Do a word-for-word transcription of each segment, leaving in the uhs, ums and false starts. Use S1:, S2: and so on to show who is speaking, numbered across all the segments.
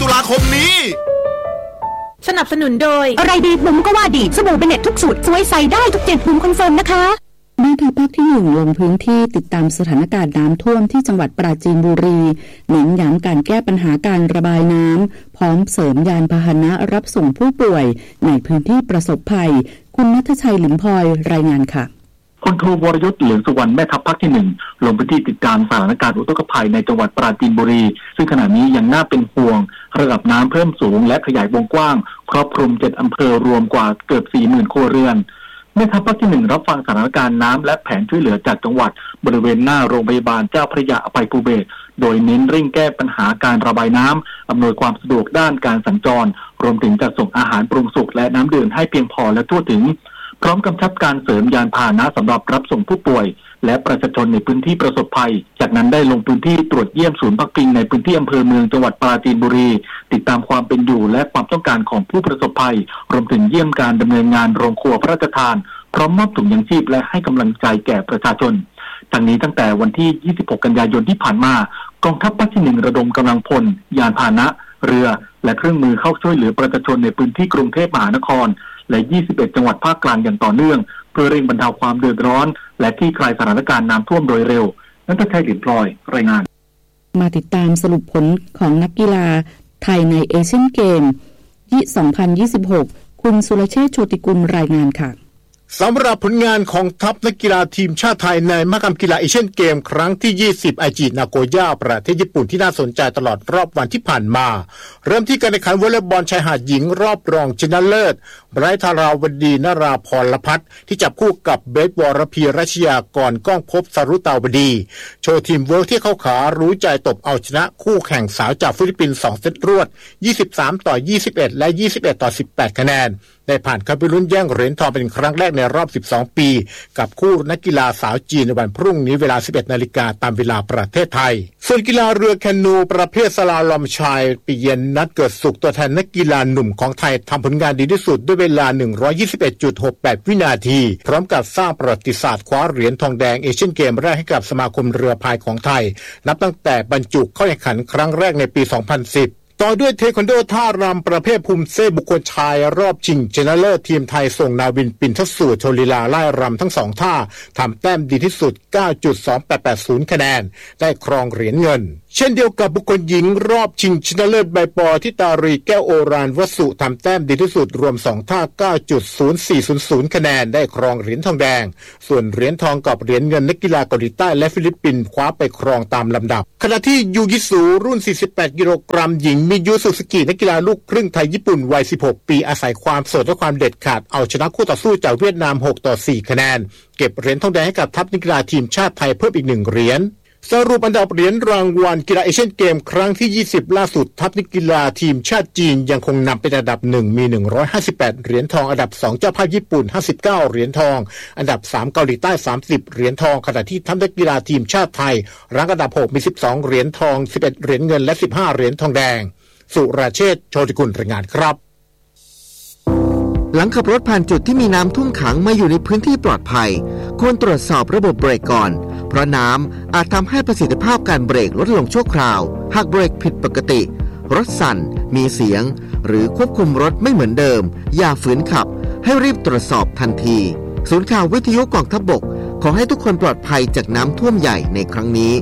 S1: ตุลาคมนี้
S2: สนับสนุนโดย
S3: อะไรดีบุ๋มก็ว่าดีสบู่เบเน็ตทุกสูตรช่วยใส่ได้ทุกเจ็ดบุ๋มคอนเฟิร์มนะคะแม่ทัพภาคที่หนึ่งลงพื้นที่ติดตามสถานการณ์น้ำท่วมที่จังหวัดปราจีนบุรีเน้นย้ำการแก้ปัญหาการระบายน้ำพร้อมเสริมยานพาหนะรับส่งผู้ป่วยในพื้นที่ประสบภัยคุณณัฐชัยหลิมพลอยรายงานค่ะ
S4: พลโทวรยุทธ์เหลืองสุวรรณแม่ทัพภาคที่หนึ่งลงพื้นที่ติดตามสถานการณ์อุทกภัยในจังหวัดปราจีนบุรีซึ่งขณะนี้ยังน่าเป็นห่วงระดับน้ำเพิ่มสูงและขยายวงกว้างครอบคลุมเจ็ดอำเภอรวมกว่าเกือบ สี่หมื่น ครัวเรือนแม่ทัพภาคที่หนึ่งรับฟังสถานการณ์น้ำและแผนช่วยเหลือจากจังหวัดบริเวณหน้าโรงพยาบาลเจ้าพระยาอภัยภูเบศรโดยเน้นเร่งแก้ปัญหาการระบายน้ำอำนวยความสะดวกด้านการสัญจรรวมถึงจัดส่งอาหารปรุงสุกและน้ำดื่มให้เพียงพอและทั่วถึงพร้อมกำชับการเสริมยานพาหนะสำหรับรับส่งผู้ป่วยและประชาชนในพื้นที่ประสบภัยจากนั้นได้ลงพื้นที่ตรวจเยี่ยมศูนย์พักพิงในพื้นที่อำเภอเมืองจังหวัดปราจีนบุรีติดตามความเป็นอยู่และความต้องการของผู้ประสบภัยรวมถึงเยี่ยมการดำเนินงานโรงครัวพระราชทานพร้อมมอบถุงยังชีพและให้กำลังใจแก่ประชาชนทั้งนี้ตั้งแต่วันที่ยี่สิบหกกันยายนที่ผ่านมากองทัพภาคที่หนึ่งระดมกำลังพลยานพาหนะเรือและเครื่องมือเข้าช่วยเหลือประชาชนในพื้นที่กรุงเทพมหานครและยี่สิบเอ็ดจังหวัดภาคกลางอย่างต่อเนื่องเพื่อเร่งบรรเทาความเดือดร้อนและคลี่คลายสถานการณ์น้ำท่วมโดยเร็วณัฐชัย หลิมพลอยรายงาน
S3: มาติดตามสรุปผลของนักกีฬาไทยในเอเชียนเกมสองพันยี่สิบหกคุณสุรเชษฐ์โชติกุลรายงานค่ะ
S5: สำหรับผลงานของทัพนักกีฬาทีมชาติไทยในมหกรรมกีฬาเอเชียนเกมครั้งที่ยี่สิบไอจินาโกย่าประเทศญี่ปุ่นที่น่าสนใจตลอดรอบวันที่ผ่านมาเริ่มที่การแข่งขันวอลเลย์บอลชายหาดหญิงรอบรองชนะเลิศไบรท์ธาราวดีนราพรพัฒน์ที่จับคู่กับเบสวรพีรัชยากรก้องภพสรุตาวดีโชว์ทีมเวิร์กที่เข้าขารู้ใจตบเอาชนะคู่แข่งสาวจากฟิลิปปินส์สองเซตรวดยี่สิบสามต่อยี่สิบเอ็ดและยี่สิบเอ็ดต่อสิบแปดคะแนนได้ผ่านเข้าไปลุ้นแย่งเหรียญทองเป็นครั้งแรกในรอบสิบสองปีกับคู่นักกีฬาสาวจีนในวันพรุ่งนี้เวลา สิบเอ็ดนาฬิกา นตามเวลาประเทศไทยส่วนกีฬาเรือแคนูประเภทสลาลอมชายปีเย็นนัดเกิดสุขตัวแทนนักกีฬาหนุ่มของไทยทำผลงานดีที่สุดด้วยเวลา หนึ่งร้อยยี่สิบเอ็ดจุดหกแปด วินาทีพร้อมกับสร้างประวัติศาสตร์คว้าเหรียญทองแดงเอเชียนเกมแรกให้กับสมาคมเรือพายของไทยนับตั้งแต่บรรจุเข้าแข่งขันครั้งแรกในปี สองพันสิบต่อด้วยเทควันโดท่ารำประเภทภูมิเซบุคคลชายรอบชิงชนะเลิศทีมไทยส่งนาวินปินทสูตรโชลีลาไล่รำทั้งสองท่าทำแต้มดีที่สุด เก้าจุดสองแปดแปดศูนย์ คะแนนได้ครองเหรียญเงินเช่นเดียวกับบุคคลหญิงรอบชิงชนะเลิศใบปอที่ตารีแก้วโอรานวสุทำแต้มดีที่สุดรวมสองท่า เก้าจุดศูนย์สี่ศูนย์ศูนย์ คะแนนได้ครองเหรียญทองแดงส่วนเหรียญทองกับเหรียญเงินนักกีฬาเกาหลีใต้และฟิลิปปินส์คว้าไปครองตามลำดับขณะที่ยูยิสูรุ่นสี่สิบแปดกิโลกรัมหญิงมิยุสุสกินักกีฬาลูกครึ่งไทยญี่ปุ่นวัยสิบหกปีอาศัยความสดและความเด็ดขาดเอาชนะคู่ต่อสู้จากเวียดนามหกต่อสี่คะแนนเก็บเหรียญทองแดงให้กับทัพนักกีฬาทีมชาติไทยเพิ่มอีกหนึ่งเหรียญสรุปอันดับเหรียญรางวัลกีฬาเอเชียนเกมครั้งที่ยี่สิบล่าสุดทัพนักกีฬาทีมชาติจีนยังคงนำเป็นอันดับหนึ่งมีหนึ่งร้อยห้าสิบแปดเหรียญทองอันดับสองเจ้าภาพญี่ปุ่นห้าสิบเก้าเหรียญทองอันดับสามเกาหลีใต้สามสิบเหรียญทองขณะที่ทัพนักกีฬาทีมชาติไทยรั้งอันดับหกมีสิบสองเหรียญทองสิบเอ็ดเหรียญเงินและสิบห้าเหรียญทองแดงสุรเชษฐ์โชติกุลรายงานครับ
S6: หลังขับรถผ่านจุดที่มีน้ำท่วมขังมาอยู่ในพื้นที่ปลอดภัยควรตรวจสอบระบบเบรกก่อนเพราะน้ำอาจทำให้ประสิทธิภาพการเบรกลดลงชั่วคราวหากเบรกผิดปกติรถสั่นมีเสียงหรือควบคุมรถไม่เหมือนเดิมอย่าฝืนขับให้รีบตรวจสอบทันทีศูนย์ข่าววิทยุกองทัพบกขอให้ทุกคนปลอดภัยจากน้ำท่วมใหญ่ในครั้งนี้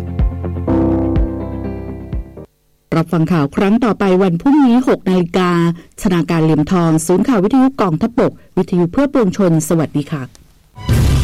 S3: รับฟังข่าวครั้งต่อไปวันพรุ่งนี้ หกนาฬิกา ชนาการเหลี่ยมทองศูนย์ข่าววิทยุกองทัพบกวิทยุเพื่อปวงชนสวัสดีค่ะ